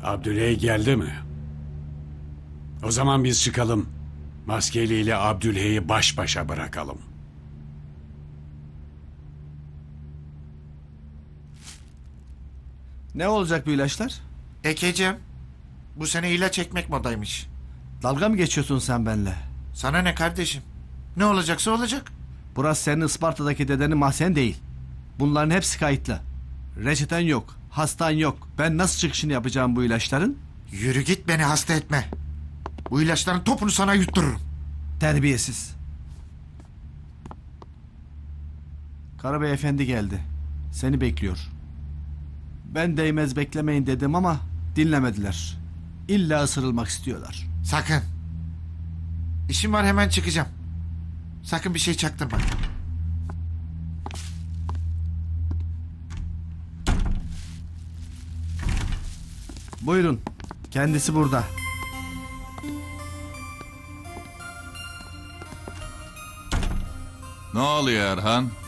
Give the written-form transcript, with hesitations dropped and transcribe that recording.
Abdüley geldi mi? O zaman biz çıkalım. Maskeli ile Abdülhey'i baş başa bırakalım. Ne olacak bu ilaçlar? Ekeceğim. Bu sene ilaç ekmek modaymış. Dalga mı geçiyorsun sen benimle? Sana ne kardeşim? Ne olacaksa olacak. Burası senin Isparta'daki dedenin mahzen değil. Bunların hepsi kayıtlı. Reçeten yok, hastan yok. Ben nasıl çıkışını yapacağım bu ilaçların? Yürü git, beni hasta etme. Bu ilaçların topunu sana yuttururum. Terbiyesiz. Karabey Efendi geldi. Seni bekliyor. Ben değmez beklemeyin dedim ama dinlemediler. İlla ısırılmak istiyorlar. Sakın. İşim var, hemen çıkacağım. Sakın bir şey çaktırma. Buyurun. Kendisi burada. Ne oluyor Erhan?